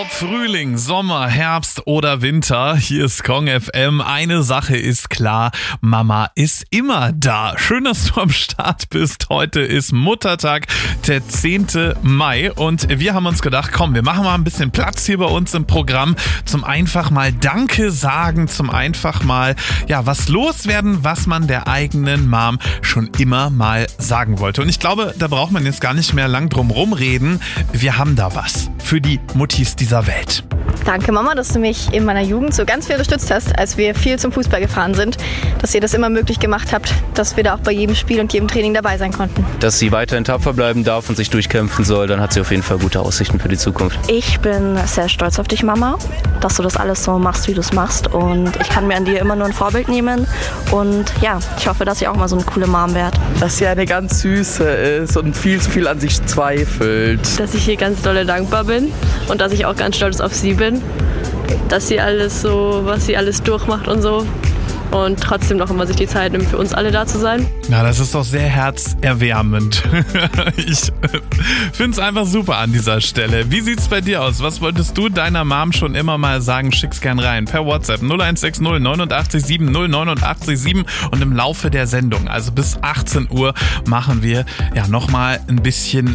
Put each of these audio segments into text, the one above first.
Ob Frühling, Sommer, Herbst oder Winter, hier ist Kong FM. Eine Sache ist klar, Mama ist immer da. Schön, dass du am Start bist. Heute ist Muttertag, der 10. Mai und wir haben uns gedacht, komm, wir machen mal ein bisschen Platz hier bei uns im Programm zum einfach mal Danke sagen, zum einfach mal, ja, was loswerden, was man der eigenen Mom schon immer mal sagen wollte. Und ich glaube, da braucht man jetzt gar nicht mehr lang drum rumreden. Wir haben da was für die Muttis dieser Welt. Danke Mama, dass du mich in meiner Jugend so ganz viel unterstützt hast, als wir viel zum Fußball gefahren sind, dass ihr das immer möglich gemacht habt, dass wir da auch bei jedem Spiel und jedem Training dabei sein konnten. Dass sie weiterhin tapfer bleiben darf und sich durchkämpfen soll, dann hat sie auf jeden Fall gute Aussichten für die Zukunft. Ich bin sehr stolz auf dich, Mama, dass du das alles so machst, wie du es machst, und ich kann mir an dir immer nur ein Vorbild nehmen und ja, ich hoffe, dass ich auch mal so eine coole Mom werde. Dass sie eine ganz süße ist und viel zu viel an sich zweifelt. Dass ich hier ganz dolle dankbar bin und dass ich auch ganz stolz auf sie bin, dass sie alles so, was sie alles durchmacht und so und trotzdem noch immer sich die Zeit nimmt, für uns alle da zu sein. Ja, das ist doch sehr herzerwärmend. Ich finde es einfach super an dieser Stelle. Wie sieht's bei dir aus? Was wolltest du deiner Mom schon immer mal sagen? Schick's gern rein per WhatsApp 0160 89 7 089 7 und im Laufe der Sendung, also bis 18 Uhr, machen wir ja nochmal ein bisschen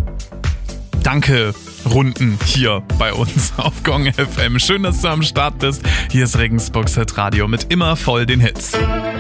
Danke-Runden hier bei uns auf Kong FM. Schön, dass du am Start bist. Hier ist Regensburg Hit Radio mit immer voll den Hits.